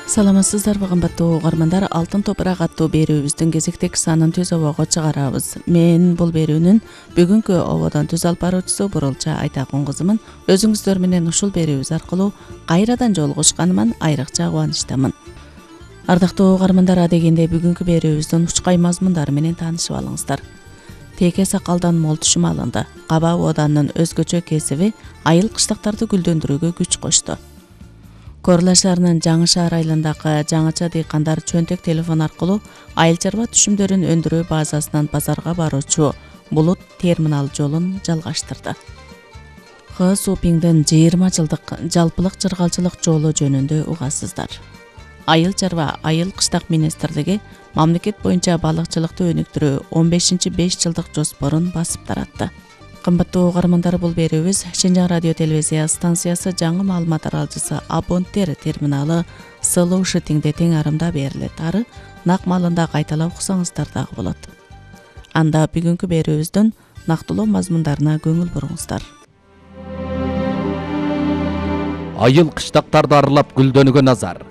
Саламатсыздарбы кымбаттуу угармандар, Алтын топурак аттуу берүүбүздүн кезектик санын түз обого чыгарабыз. Мен бул берүүнүн бүгүнкү ободон түз алып баруучусу Бурулча Айтакун кызымын. Өзүңүздөр менен ушул берүүбүз аркылуу кайрадан жолугушканыман айрыкча кубанычтамын. Ардактуу угармандар, адегенде бүгүнкү берүүбүздүн учкай мазмундары менен таанышып алыңыздар. Теке сакалдан мол түшүм алынды. Каба ооданын өзгөчө кесиби айыл кыштактарды гүлдөндүрүүгө күч кошту. Корла шаарынын Жаңы шаар айылындагы жаңыча дыйкандар чөнтөк телефон аркылуу айыл чарба түшүмдөрүн өндүрүү базасынан базарга баруучу Булут терминал жолун жалгаштырды. Хы Супиңдин 20 жылдык жалпылык чыргалчылык жолу жөнүндө угасыздар. Айыл чарба айыл кыштак министрлиги мамлекет боюнча балыкчылыкты өнүктүрүү 15-5 жылдык жоспорун басып таратты. Кымбаттуу угармандар, бул берүүбүз Шинжаң радио телевизия станциясы жаңы маалымат аралчысы Абонттер терминалы Слушатиңде тең арымда берилет. Ары нак маалында кайталап уксаңыздар дагы болот. Анда бүгүнкү берүүбүздүн нактылуу мазмундарына көңүл буруңуздар. Айыл кыштактарды аралап гүлдөнгөн Назар.